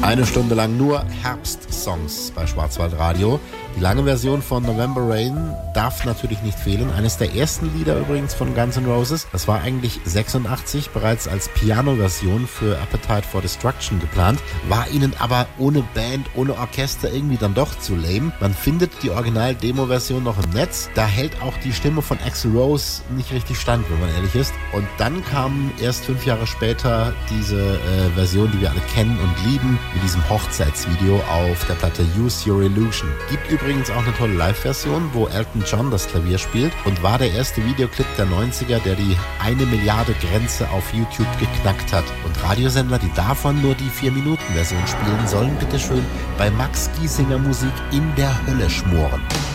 Eine Stunde lang nur Herbstsongs bei Schwarzwaldradio. Die lange Version von November Rain darf natürlich nicht fehlen. Eines der ersten Lieder übrigens von Guns N' Roses. Das war eigentlich 86 bereits als Piano-Version für Appetite for Destruction geplant. War ihnen aber ohne Band, ohne Orchester irgendwie dann doch zu lame. Man findet die Original-Demo-Version noch im Netz. Da hält auch die Stimme von Axl Rose nicht richtig stand, wenn man ehrlich ist. Und dann kam erst 5 Jahre später diese Version, die wir alle kennen und lieben, mit diesem Hochzeitsvideo auf der Platte Use Your Illusion. Gibt übrigens auch eine tolle Live-Version, wo Elton John das Klavier spielt und war der erste Videoclip der 90er, der die 1 Milliarde Grenze auf YouTube geknackt hat. Und Radiosender, die davon nur die 4-Minuten-Version spielen sollen, bitteschön bei Max Giesinger Musik in der Hölle schmoren.